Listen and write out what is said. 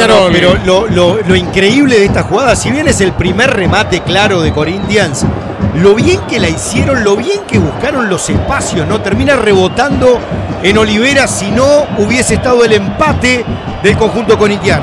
Mazzaroli. pero lo increíble de esta jugada, si bien es el primer remate claro de Corinthians, lo bien que la hicieron, lo bien que buscaron los espacios, ¿no? Termina rebotando en Olivera, si no hubiese estado el empate del conjunto corintiano.